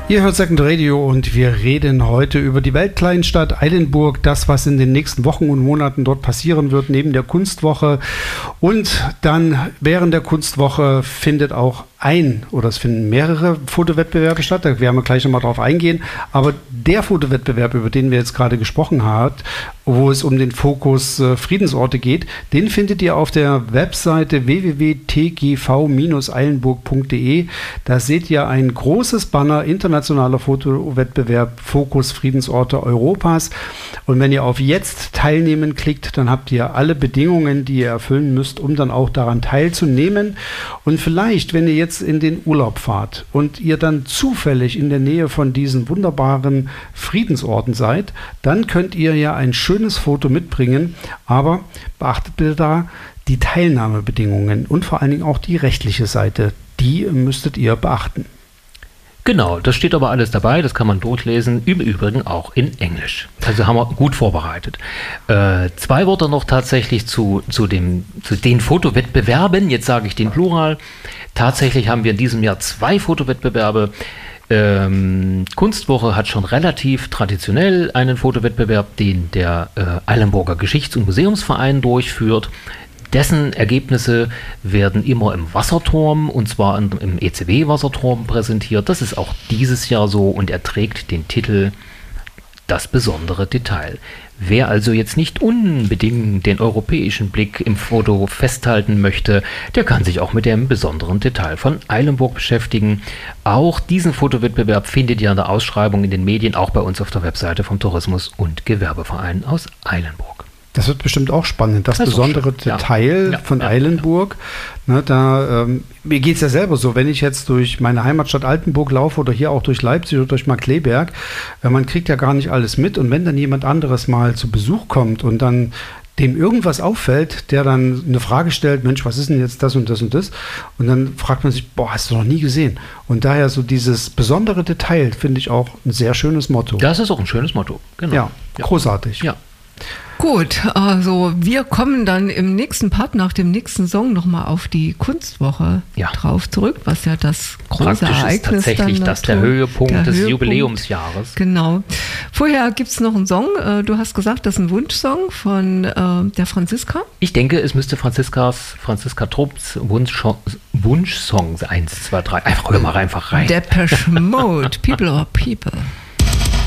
Ihr hört Second Radio und wir reden heute über die Weltkleinstadt Eilenburg, das, was in den nächsten Wochen und Monaten dort passieren wird, neben der Kunstwoche. Und dann während der Kunstwoche findet auch es finden mehrere Fotowettbewerbe statt, da werden wir gleich nochmal drauf eingehen, aber der Fotowettbewerb, über den wir jetzt gerade gesprochen haben, wo es um den Fokus Friedensorte geht, den findet ihr auf der Webseite www.tgv-eilenburg.de. Da seht ihr ein großes Banner, internationaler Fotowettbewerb Fokus Friedensorte Europas, und wenn ihr auf Jetzt teilnehmen klickt, dann habt ihr alle Bedingungen, die ihr erfüllen müsst, um dann auch daran teilzunehmen. Und vielleicht, wenn ihr jetzt in den Urlaub fahrt und ihr dann zufällig in der Nähe von diesen wunderbaren Friedensorten seid, dann könnt ihr ja ein schönes Foto mitbringen, aber beachtet bitte da die Teilnahmebedingungen und vor allen Dingen auch die rechtliche Seite, die müsstet ihr beachten. Genau, das steht aber alles dabei, das kann man durchlesen, im Übrigen auch in Englisch. Also haben wir gut vorbereitet. 2 Worte noch tatsächlich zu den Fotowettbewerben, jetzt sage ich den Plural. Tatsächlich haben wir in diesem Jahr 2 Fotowettbewerbe. Kunstwoche hat schon relativ traditionell einen Fotowettbewerb, den der Eilenburger Geschichts- und Museumsverein durchführt. Dessen Ergebnisse werden immer im Wasserturm, und zwar im ECW-Wasserturm präsentiert. Das ist auch dieses Jahr so und er trägt den Titel Das besondere Detail. Wer also jetzt nicht unbedingt den europäischen Blick im Foto festhalten möchte, der kann sich auch mit dem besonderen Detail von Eilenburg beschäftigen. Auch diesen Fotowettbewerb findet ihr in der Ausschreibung in den Medien, auch bei uns auf der Webseite vom Tourismus- und Gewerbeverein aus Eilenburg. Das wird bestimmt auch spannend, das besondere Detail von Eilenburg. Ne, mir geht es ja selber so, wenn ich jetzt durch meine Heimatstadt Altenburg laufe oder hier auch durch Leipzig oder durch Markkleeberg, man kriegt ja gar nicht alles mit, und wenn dann jemand anderes mal zu Besuch kommt und dann dem irgendwas auffällt, der dann eine Frage stellt, Mensch, was ist denn jetzt das und das und das? Und dann fragt man sich, hast du noch nie gesehen? Und daher so dieses besondere Detail finde ich auch ein sehr schönes Motto. Das ist auch ein schönes Motto, genau. Ja, großartig. Ja. Gut, also wir kommen dann im nächsten Part nach dem nächsten Song nochmal auf die Kunstwoche drauf zurück, was ja das große Ereignis ist. Tatsächlich das der Höhepunkt des Jubiläumsjahres. Genau. Vorher gibt es noch einen Song, du hast gesagt, das ist ein Wunschsong von der Franziska. Ich denke, es müsste Franziska Trupps Wunschsong 1, 2, 3. Einfach rein. Depeche Mode, People are People.